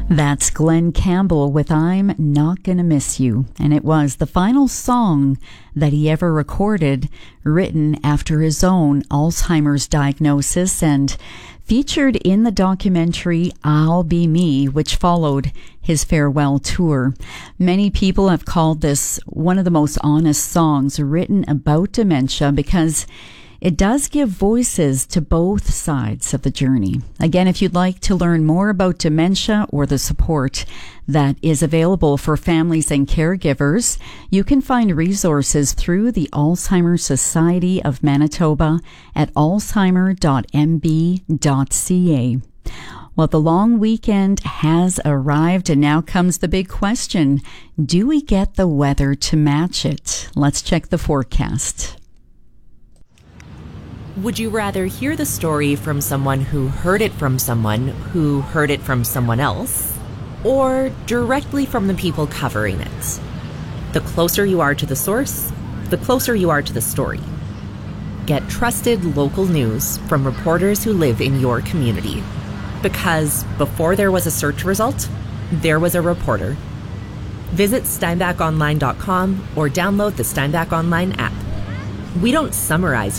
That's Glenn Campbell with I'm Not Gonna Miss You. And it was the final song that he ever recorded, written after his own Alzheimer's diagnosis and featured in the documentary I'll Be Me, which followed his farewell tour. Many people have called this one of the most honest songs written about dementia because it does give voices to both sides of the journey. Again, if you'd like to learn more about dementia or the support that is available for families and caregivers, you can find resources through the Alzheimer's Society of Manitoba at alzheimer.mb.ca. Well, the long weekend has arrived, and now comes the big question. Do we get the weather to match it? Let's check the forecast. Would you rather hear the story from someone who heard it from someone who heard it from someone else, or directly from the people covering it? The closer you are to the source, the closer you are to the story. Get trusted local news from reporters who live in your community. Because before there was a search result, there was a reporter. Visit steinbachonline.com or download the Steinbach Online app. We don't summarize